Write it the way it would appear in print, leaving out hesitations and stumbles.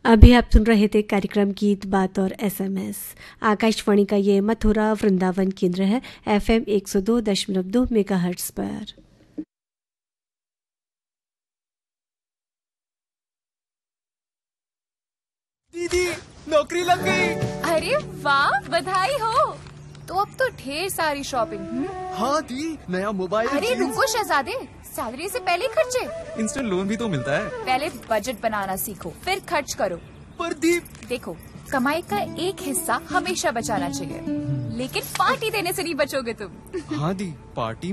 अभी आप सुन रहे थे कार्यक्रम गीत बात और एसएमएस। आकाशवाणी का ये मथुरा वृंदावन केंद्र है, FM 102.2 मेगाहर्ट्ज पर। दीदी नौकरी लग गई। अरे वाह, बधाई हो। तो अब तो ढेर सारी शॉपिंग। हाँ दी, नया मोबाइल। अरे रुको शहजादे, सैलरी से पहले खर्चे। इंस्टेंट लोन भी तो मिलता है। पहले बजट बनाना सीखो, फिर खर्च करो। पर दी, देखो, कमाई का एक हिस्सा हमेशा बचाना चाहिए, लेकिन पार्टी देने से नहीं बचोगे तुम। हाँ दी, पार्टी